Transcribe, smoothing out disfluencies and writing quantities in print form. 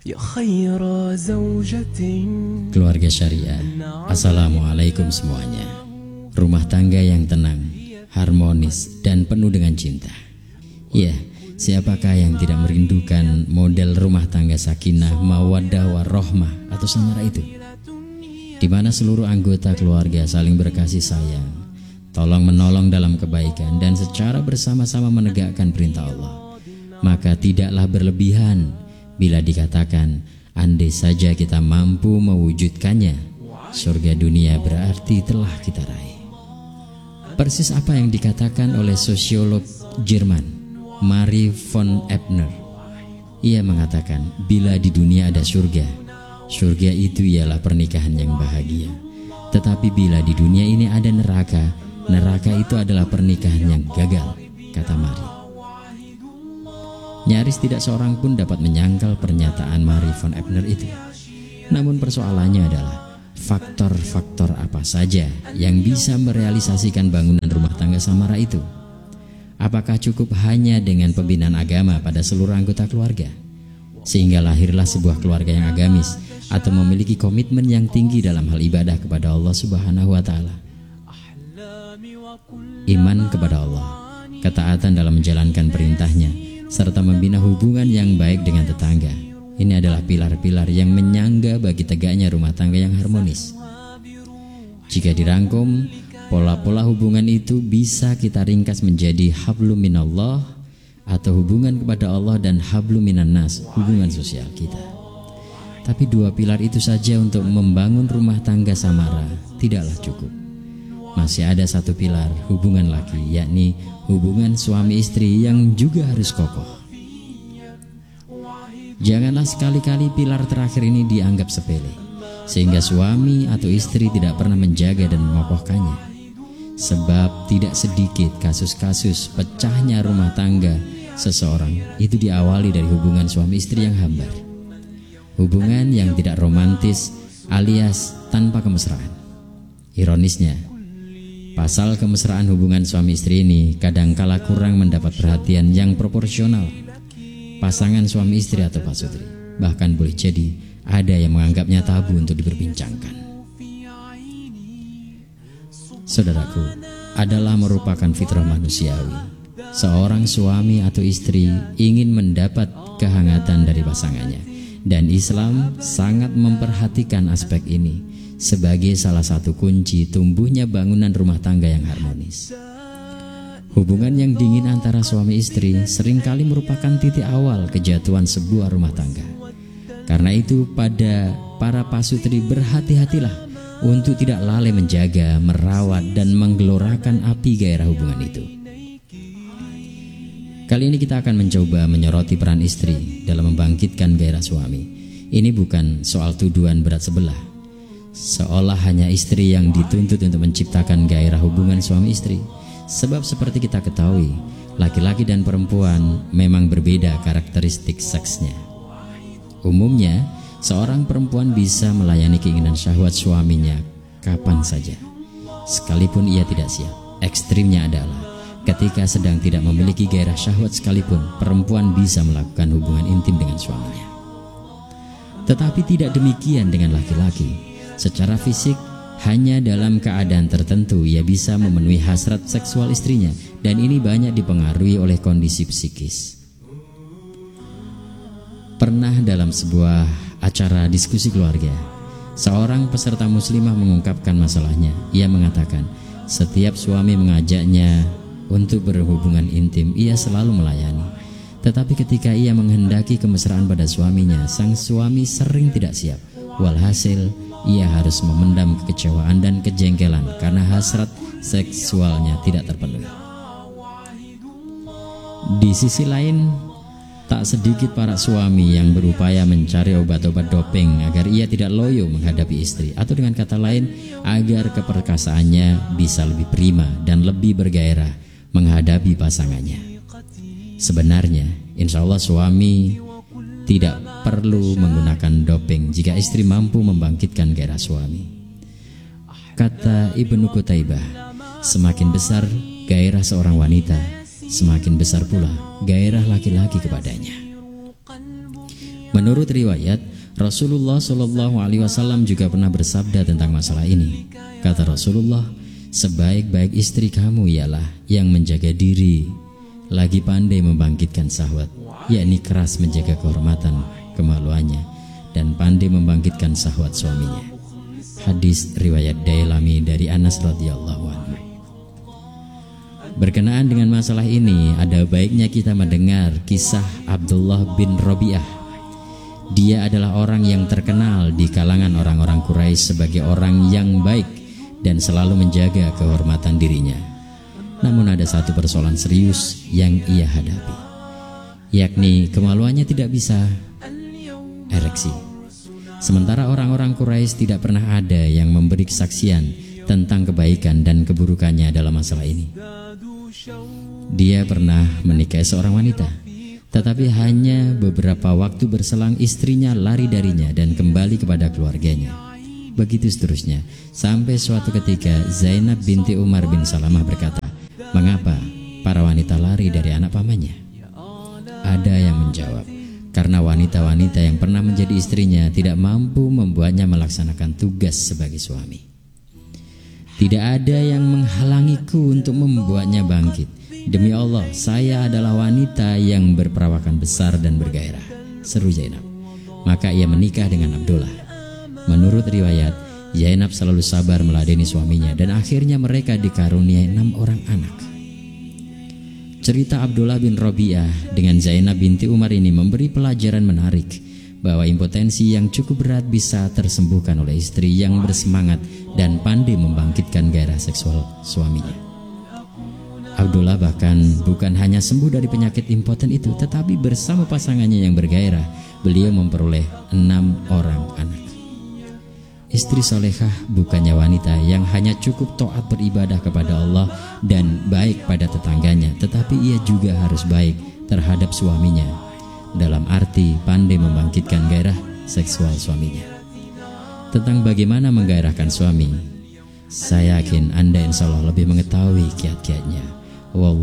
Keluarga Syariah, Assalamualaikum semuanya. Rumah tangga yang tenang, harmonis, dan penuh dengan cinta. Ya, siapakah yang tidak merindukan model rumah tangga sakinah, mawaddah, warahmah atau samara itu, di mana seluruh anggota keluarga saling berkasih sayang, tolong menolong dalam kebaikan, dan secara bersama-sama menegakkan perintah Allah. Maka tidaklah berlebihan bila dikatakan, andai saja kita mampu mewujudkannya, surga dunia berarti telah kita raih. Persis apa yang dikatakan oleh sosiolog Jerman, Marie von Ebner. Ia mengatakan, bila di dunia ada surga, surga itu ialah pernikahan yang bahagia. Tetapi bila di dunia ini ada neraka, neraka itu adalah pernikahan yang gagal, kata Marie. Nyaris tidak seorang pun dapat menyangkal pernyataan Marie von Ebner itu. Namun persoalannya adalah faktor-faktor apa saja yang bisa merealisasikan bangunan rumah tangga samara itu. Apakah cukup hanya dengan pembinaan agama pada seluruh anggota keluarga, sehingga lahirlah sebuah keluarga yang agamis atau memiliki komitmen yang tinggi dalam hal ibadah kepada Allah Subhanahu wa Ta'ala? Iman kepada Allah, ketaatan dalam menjalankan perintahnya, serta membina hubungan yang baik dengan tetangga. Ini adalah pilar-pilar yang menyangga bagi tegaknya rumah tangga yang harmonis. Jika dirangkum, pola-pola hubungan itu bisa kita ringkas menjadi hablum minallah atau hubungan kepada Allah, dan hablum minan nas, hubungan sosial kita. Tapi dua pilar itu saja untuk membangun rumah tangga samara tidaklah cukup. Masih ada satu pilar, hubungan lagi, yakni hubungan suami istri yang juga harus kokoh. Janganlah sekali-kali pilar terakhir ini dianggap sepele, sehingga suami atau istri tidak pernah menjaga dan mengokohkannya. Sebab tidak sedikit kasus-kasus pecahnya rumah tangga seseorang itu diawali dari hubungan suami istri yang hambar, hubungan yang tidak romantis alias tanpa kemesraan. Ironisnya, pasal kemesraan hubungan suami istri ini kadangkala kurang mendapat perhatian yang proporsional pasangan suami istri atau pasutri. Bahkan boleh jadi ada yang menganggapnya tabu untuk diperbincangkan. Saudaraku, adalah merupakan fitrah manusiawi. Seorang suami atau istri ingin mendapat kehangatan dari pasangannya, dan Islam sangat memperhatikan aspek ini sebagai salah satu kunci tumbuhnya bangunan rumah tangga yang harmonis. Hubungan yang dingin antara suami istri seringkali merupakan titik awal kejatuhan sebuah rumah tangga. Karena itu pada para pasutri berhati-hatilah untuk tidak lalai menjaga, merawat, dan menggelorakan api gairah hubungan itu. Kali ini kita akan mencoba menyoroti peran istri dalam membangkitkan gairah suami. Ini bukan soal tuduhan berat sebelah, seolah hanya istri yang dituntut untuk menciptakan gairah hubungan suami istri. Sebab seperti kita ketahui, laki-laki dan perempuan memang berbeda karakteristik seksnya. Umumnya, seorang perempuan bisa melayani keinginan syahwat suaminya kapan saja, sekalipun ia tidak siap. Ekstrimnya adalah ketika sedang tidak memiliki gairah syahwat sekalipun, perempuan bisa melakukan hubungan intim dengan suaminya. Tetapi tidak demikian dengan laki-laki. Secara fisik, hanya dalam keadaan tertentu ia bisa memenuhi hasrat seksual istrinya, dan ini banyak dipengaruhi oleh kondisi psikis. Pernah dalam sebuah acara diskusi keluarga, seorang peserta muslimah mengungkapkan masalahnya. Ia mengatakan, setiap suami mengajaknya untuk berhubungan intim, ia selalu melayani. Tetapi ketika ia menghendaki kemesraan pada suaminya, sang suami sering tidak siap. Walhasil, ia harus memendam kekecewaan dan kejengkelan karena hasrat seksualnya tidak terpenuhi. Di sisi lain, tak sedikit para suami yang berupaya mencari obat-obat doping agar ia tidak loyo menghadapi istri, atau dengan kata lain, agar keperkasaannya bisa lebih prima dan lebih bergairah menghadapi pasangannya. Sebenarnya, insya Allah suami tidak perlu menggunakan doping jika istri mampu membangkitkan gairah suami. Kata Ibnu Qutaibah, semakin besar gairah seorang wanita, semakin besar pula gairah laki-laki kepadanya. Menurut riwayat, Rasulullah Shallallahu Alaihi Wasallam juga pernah bersabda tentang masalah ini. Kata Rasulullah, sebaik-baik istri kamu ialah yang menjaga diri, lagi pandai membangkitkan syahwat, yakni keras menjaga kehormatan, kemaluannya, dan pandai membangkitkan syahwat suaminya. Hadis riwayat Dailami dari Anas radhiyallahu anhu. Berkenaan dengan masalah ini, ada baiknya kita mendengar kisah Abdullah bin Rabi'ah. Dia adalah orang yang terkenal di kalangan orang-orang Quraisy sebagai orang yang baik dan selalu menjaga kehormatan dirinya. Namun ada satu persoalan serius yang ia hadapi, yakni kemaluannya tidak bisa ereksi. Sementara orang-orang Quraisy tidak pernah ada yang memberi kesaksian tentang kebaikan dan keburukannya dalam masalah ini. Dia pernah menikahi seorang wanita, tetapi hanya beberapa waktu berselang istrinya lari darinya dan kembali kepada keluarganya. Begitu seterusnya, sampai suatu ketika Zainab binti Umar bin Salamah berkata, "Mengapa para wanita lari dari anak pamannya?" Ada yang menjawab, "Karena wanita-wanita yang pernah menjadi istrinya tidak mampu membuatnya melaksanakan tugas sebagai suami. Tidak ada yang menghalangiku untuk membuatnya bangkit. Demi Allah, saya adalah wanita yang berperawakan besar dan bergairah," seru Zainab. Maka ia menikah dengan Abdullah. Menurut riwayat, Zainab selalu sabar meladeni suaminya dan akhirnya mereka dikaruniai 6 orang anak. Cerita Abdullah bin Rabi'ah dengan Zainab binti Umar ini memberi pelajaran menarik bahwa impotensi yang cukup berat bisa tersembuhkan oleh istri yang bersemangat dan pandai membangkitkan gairah seksual suaminya. Abdullah bahkan bukan hanya sembuh dari penyakit impoten itu, tetapi bersama pasangannya yang bergairah, beliau memperoleh 6 orang anak. Istri solehah bukannya wanita yang hanya cukup taat beribadah kepada Allah dan baik pada tetangganya, tetapi ia juga harus baik terhadap suaminya, dalam arti pandai membangkitkan gairah seksual suaminya. Tentang bagaimana menggairahkan suami, saya yakin Anda insya Allah lebih mengetahui kiat-kiatnya. Wallahu